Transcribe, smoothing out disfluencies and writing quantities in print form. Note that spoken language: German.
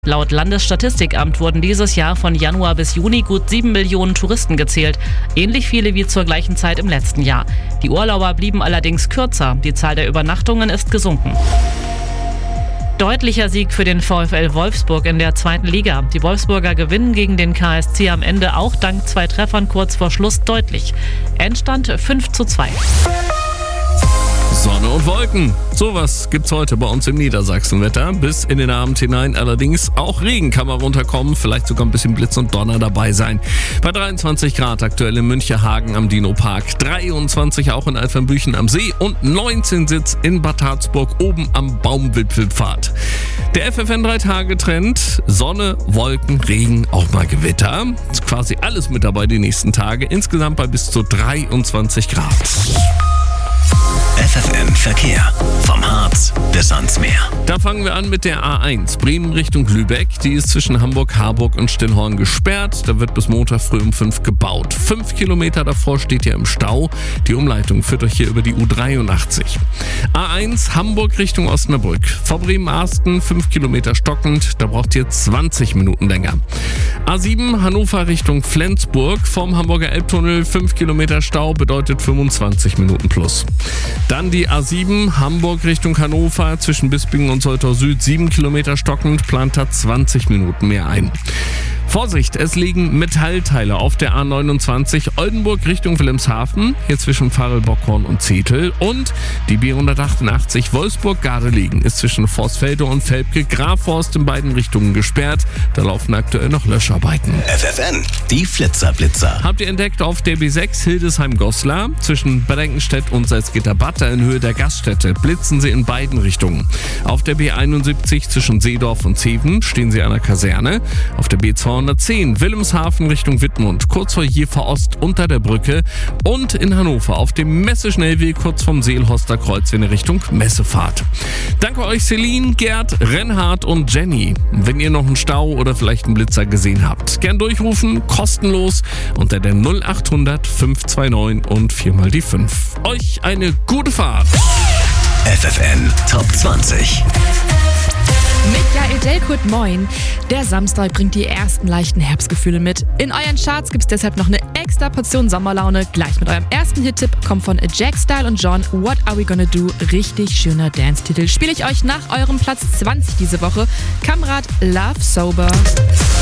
Laut Landesstatistikamt wurden dieses Jahr von Januar bis Juni gut 7 Millionen Touristen gezählt. Ähnlich viele wie zur gleichen Zeit im letzten Jahr. Die Urlauber blieben allerdings kürzer. Die Zahl der Übernachtungen ist gesunken. Deutlicher Sieg für den VfL Wolfsburg in der 2. Liga. Die Wolfsburger gewinnen gegen den KSC am Ende auch dank 2 Treffern kurz vor Schluss deutlich. Endstand 5:2. Sonne und Wolken. Sowas gibt's heute bei uns im Niedersachsenwetter. Bis in den Abend hinein allerdings auch Regen kann mal runterkommen. Vielleicht sogar ein bisschen Blitz und Donner dabei sein. Bei 23 Grad aktuell in Münchehagen am Dino-Park. 23 auch in Alfenbüchen am See und 19 Sitz in Bad Harzburg oben am Baumwipfelpfad. Der FFN 3-Tage-Trend. Sonne, Wolken, Regen, auch mal Gewitter. Ist quasi alles mit dabei die nächsten Tage. Insgesamt bei bis zu 23 Grad. FFN Verkehr. Vom Harz bis ans Meer. Da fangen wir an mit der A1 Bremen Richtung Lübeck. Die ist zwischen Hamburg, Harburg und Stillhorn gesperrt. Da wird bis Montag früh um 5 gebaut. 5 Kilometer davor steht ihr im Stau. Die Umleitung führt euch hier über die U83. A1 Hamburg Richtung Osnabrück. Vor Bremen-Arsten 5 Kilometer stockend. Da braucht ihr 20 Minuten länger. A7 Hannover Richtung Flensburg. Vom Hamburger Elbtunnel 5 Kilometer Stau bedeutet 25 Minuten plus. Dann die A7 Hamburg Richtung Hannover zwischen Bispingen und Soltau Süd 7 Kilometer stockend, plant da 20 Minuten mehr ein. Vorsicht, es liegen Metallteile auf der A29 Oldenburg Richtung Wilhelmshaven, hier zwischen Farel-Bockhorn und Zetel. Und die B188 Wolfsburg-Gardelegen ist zwischen Vorsfelde und Velpke-Grafhorst in beiden Richtungen gesperrt. Da laufen aktuell noch Löscharbeiten. FFN, die Flitzer-Blitzer. Habt ihr entdeckt auf der B6 Hildesheim-Goslar zwischen Bedenkenstedt und Salzgitter-Bad in Höhe der Gaststätte blitzen sie in beiden Richtungen. Auf der B71 zwischen Seedorf und Zeven stehen sie an der Kaserne. Auf der B210 Wilhelmshaven Richtung Wittmund, kurz vor Jever Ost unter der Brücke und in Hannover auf dem Messeschnellweg kurz vom Seelhorster Kreuz in Richtung Messefahrt. Danke euch Celine, Gerd, Reinhard und Jenny. Wenn ihr noch einen Stau oder vielleicht einen Blitzer gesehen habt, gern durchrufen, kostenlos unter der 0800 529 und 4 mal die 5. Euch eine gute Fahrt. FFN Top 20. Mit Jael Delkut, moin. Der Samstag bringt die ersten leichten Herbstgefühle mit. In euren Charts gibt's deshalb noch eine extra Portion Sommerlaune. Gleich mit eurem ersten Hit-Tipp kommt von Jack Style und John What Are We Gonna Do? Richtig schöner Dance-Titel. Spiele ich euch nach eurem Platz 20 diese Woche. Kamrat Love Sober.